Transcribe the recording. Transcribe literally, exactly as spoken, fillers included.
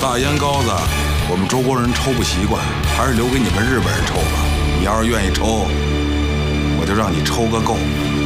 大烟膏子，我们中国人抽不习惯，还是留给你们日本人抽吧。你要是愿意抽，我就让你抽个够。